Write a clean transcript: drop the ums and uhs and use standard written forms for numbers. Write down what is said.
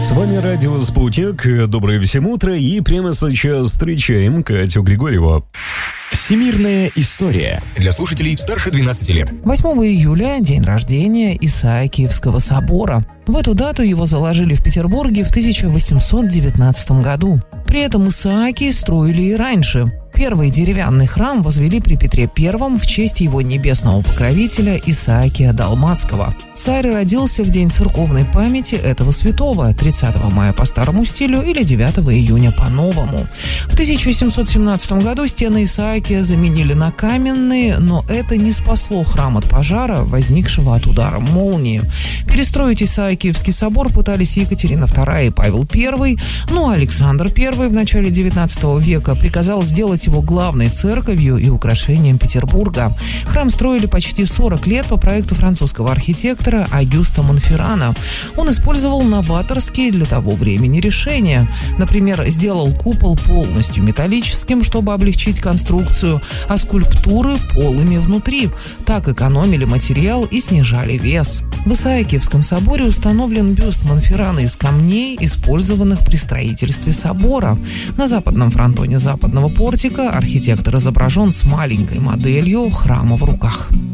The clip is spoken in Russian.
С вами радио «Спутник». Доброе всем утро. И прямо сейчас встречаем Катю Григорьеву. Всемирная история для слушателей старше 12 лет. 8 июля – день рождения Исаакиевского собора. В эту дату его заложили в Петербурге в 1819 году. При этом Исаакии строили и раньше. Первый деревянный храм возвели при Петре I в честь его небесного покровителя Исаакия Далматского. Царь родился в день церковной памяти этого святого, 30 мая по старому стилю или 9 июня по новому. В 1717 году стены Исаакия заменили на каменные, но это не спасло храм от пожара, возникшего от удара молнии. Перестроить Исаакиевский собор пытались Екатерина II и Павел I, но Александр I в начале XIX века приказал сделать его главной церковью и украшением Петербурга. Храм строили почти 40 лет по проекту французского архитектора Агюста Монферрана. Он использовал новаторские для того времени решения. Например, сделал купол полностью металлическим, чтобы облегчить конструкцию, а скульптуры полыми внутри. Так экономили материал и снижали вес. В Исаакиевском соборе установлен бюст Монферрана из камней, использованных при строительстве собора. На западном фронтоне западного портика архитектор изображен с маленькой моделью храма в руках.